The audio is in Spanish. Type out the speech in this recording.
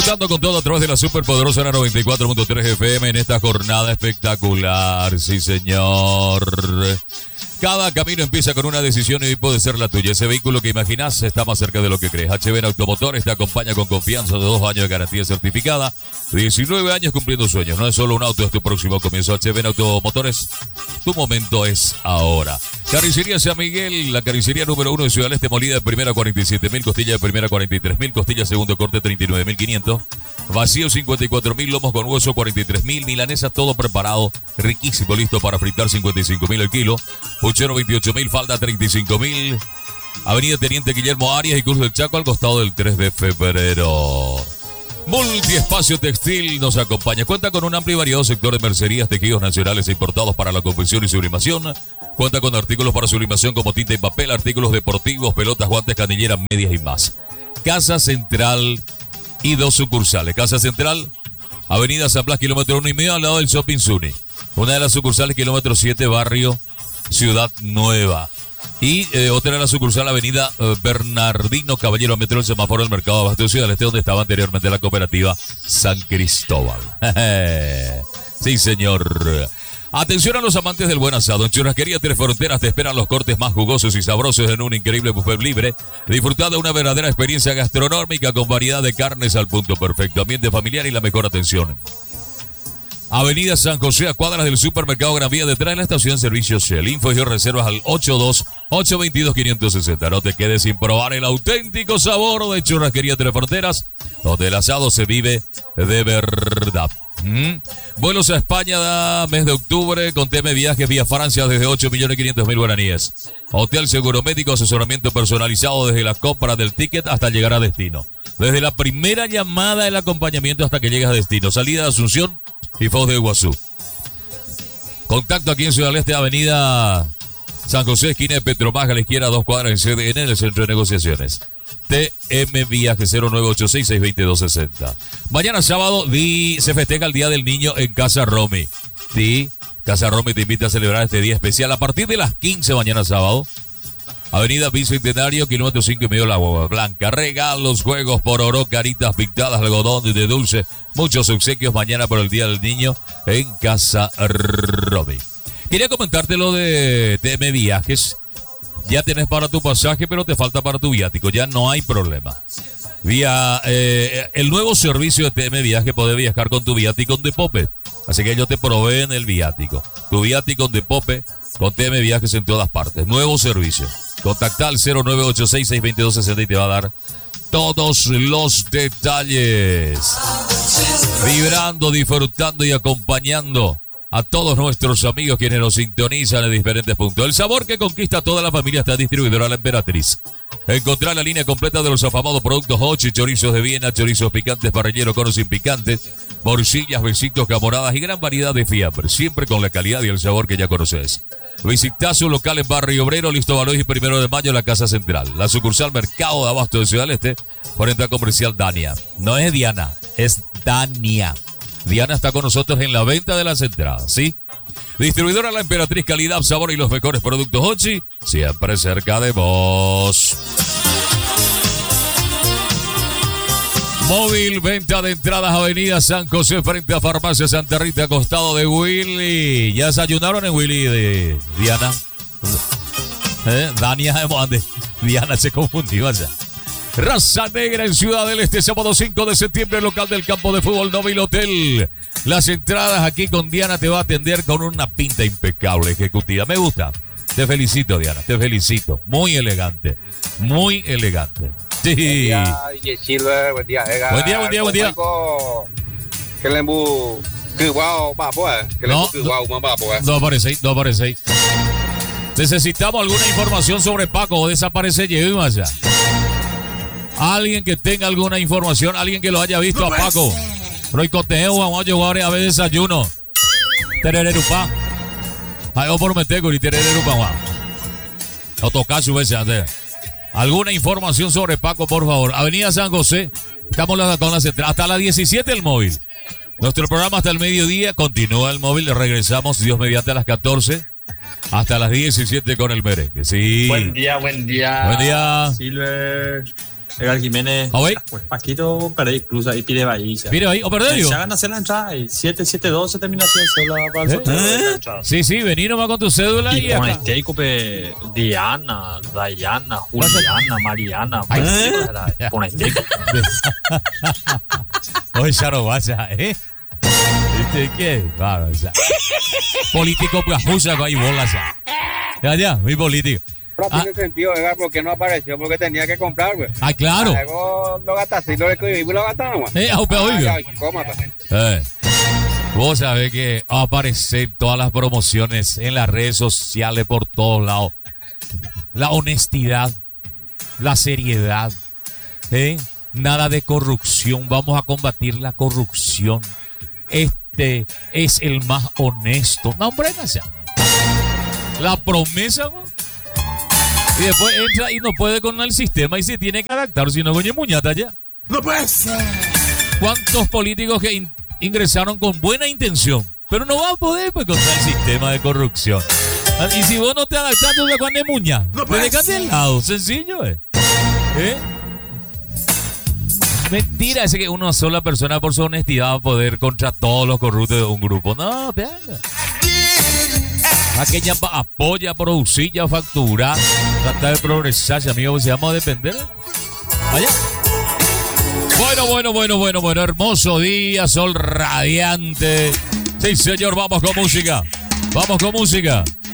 Disfrutando con todo a través de la superpoderosa 94.3 FM en esta jornada espectacular. Sí, señor. Cada camino empieza con una decisión y puede ser la tuya. Ese vehículo que imaginas está más cerca de lo que crees. HB Automotores te acompaña con confianza de 2 años de garantía certificada. 19 años cumpliendo sueños. No es solo un auto, es tu próximo comienzo. HB Automotores, tu momento es ahora. Carnicería San Miguel, la carnicería número 1 de Ciudad del Este, molida de primera 47.000, costilla de primera 43.000, costilla segundo corte 39.500, vacío 54.000, lomos con hueso 43.000, milanesa todo preparado, riquísimo, listo para fritar 55.000 el kilo, puchero 28.000, falda 35.000, Avenida Teniente Guillermo Arias y Cruz del Chaco al costado del 3 de febrero. Multiespacio Textil nos acompaña. Cuenta con un amplio y variado sector de mercerías, tejidos nacionales e importados para la confección y sublimación. Cuenta con artículos para sublimación como tinta y papel, artículos deportivos, pelotas, guantes, canilleras, medias y más. Casa Central y 2 sucursales. Casa Central, Avenida San Blas, kilómetro 1,5, al lado del Shopping Zuni. Una de las sucursales, kilómetro 7, barrio Ciudad Nueva. Y otra de la sucursal, Avenida Bernardino Caballero, metro del semáforo del Mercado de Abasto de Ciudad del Este, donde estaba anteriormente la cooperativa San Cristóbal. Sí, señor. Atención a los amantes del buen asado. En Churrasquería Tres Fronteras te esperan los cortes más jugosos y sabrosos en un increíble buffet libre. Disfruta de una verdadera experiencia gastronómica con variedad de carnes al punto perfecto, ambiente familiar y la mejor atención. Avenida San José, a cuadras del supermercado Gran Vía, detrás de la estación Servicio Shell. Info y reservas al 82-822-560. No te quedes sin probar el auténtico sabor de Churrasquería Tres Fronteras, donde el asado se vive de verdad. Vuelos a España, mes de octubre, con TM Viajes vía Francia desde 8.500.000 guaraníes. Hotel Seguro Médico, asesoramiento personalizado desde la compra del ticket hasta llegar a destino. Desde la primera llamada, el acompañamiento hasta que llegas a destino. Salida de Asunción y Foz de Iguazú. Contacto aquí en Ciudad del Este, Avenida San José, esquina de Petromás, a la izquierda, 2 cuadras en CDN, en el Centro de Negociaciones. TM Viaje 0986-622-60. Mañana sábado se festeja el Día del Niño en Casa Romy. Sí, Casa Romy te invita a celebrar este día especial a partir de las 15 mañana sábado. Avenida Bicentenario, kilómetro 5,5, La Guagua Blanca. Regalos, juegos por oro, caritas pintadas, algodón de dulce. Muchos obsequios mañana por el Día del Niño en Casa Romy. Quería comentarte lo de TM Viajes. Ya tenés para tu pasaje, pero te falta para tu viático. Ya no hay problema. El nuevo servicio de TM Viaje, podés viajar con tu viático de Pope. Así que ellos te proveen el viático. Tu viático de Pope con TM Viajes en todas partes. Nuevo servicio. Contacta al 0986-622-60 y te va a dar todos los detalles. Vibrando, disfrutando y acompañando a todos nuestros amigos quienes nos sintonizan en diferentes puntos. El sabor que conquista a toda la familia está distribuidora La Emperatriz. Encontrar la línea completa de los afamados productos Hochi, chorizos de Viena, chorizos picantes, parrillero, conos sin picantes, morcillas, besitos, camoradas y gran variedad de fiambres, siempre con la calidad y el sabor que ya conoces. Visita su local en Barrio Obrero, Listo Valois y 1 de Mayo, la Casa Central. La sucursal Mercado de Abasto de Ciudad del Este, frente comercial Dania. No es Diana, es Dania. Diana está con nosotros en la venta de las entradas, ¿sí? Distribuidora La Emperatriz, calidad, sabor y los mejores productos Hochi, siempre cerca de vos. Móvil, venta de entradas, Avenida San José, frente a Farmacia Santa Rita, costado de Willy. ¿Ya desayunaron en Willy de Diana? Dania, Diana se confundió allá. Raza Negra en Ciudad del Este, sábado 5 de septiembre, local del campo de fútbol Novil Hotel. Las entradas aquí con Diana te va a atender con una pinta impecable, ejecutiva. Me gusta. Te felicito, Diana, te felicito. Muy elegante, muy elegante. Sí. Buen día, DJ Silver. Buen día, Edgar. Buen día, buen día, buen día. Que le embu... Que guau, va, pues. Que le embu... Que guau, mamá, pues. No aparece, no aparece. Necesitamos alguna información sobre Paco o desaparece Llevo allá. Alguien que tenga alguna información, alguien que lo haya visto a Paco. Roy Coteo, vamos a llevar a ver desayuno. Terererupá. Ay, o por meter con terererupá, Juan. O tocar su vez antes. Alguna información sobre Paco, por favor. Avenida San José. Estamos con las entradas. Hasta las 17 el móvil. Nuestro programa hasta el mediodía. Continúa el móvil. Regresamos, Dios mediante, a las 14. Hasta las 17 con el merengue. Sí. Buen día, buen día. Buen día. Silver. Edgar Jiménez. Ah, güey. Pues Paquito Pérez incluso ahí pide ahí. Mire ahí, o perdés yo. Se hagan hacer la entrada y 772 terminación cédula para el sorteo de la entrada. Sí, vení nomás con tu cédula y con acá. este cope Diana, Dayana, Juliana, Mariana. Con este. Oye, ya no vaya, ¿Viste qué? Claro, ya. Político, pues, ajusta con ahí bolas ya. Ya, mi político. Pero tiene sentido, Edgar, porque no apareció, porque tenía que comprar, güey. Ah, claro. Luego lo gastaste, lo escribí y lo gastamos. Oiga. Cómate. Vos sabés que aparecen todas las promociones en las redes sociales por todos lados. La honestidad, la seriedad, nada de corrupción. Vamos a combatir la corrupción. Este es el más honesto. No, hombre, no sea. La promesa, güey. Y después entra y no puede con el sistema y se tiene que adaptar, sino coño muñata ya. ¡No puede ser! ¿Cuántos políticos que ingresaron con buena intención, pero no van a poder pues, contra el sistema de corrupción? Y si vos no te adaptas, tú te pones muña. No te dejan de lado, sencillo, Mentira, es que una sola persona por su honestidad va a poder contra todos los corruptos de un grupo. No, vean. Aquella apoya, producir, facturar, tratar de progresar, amigos, si vamos a depender. Vaya. Bueno, hermoso día, sol radiante. Sí, señor, vamos con música.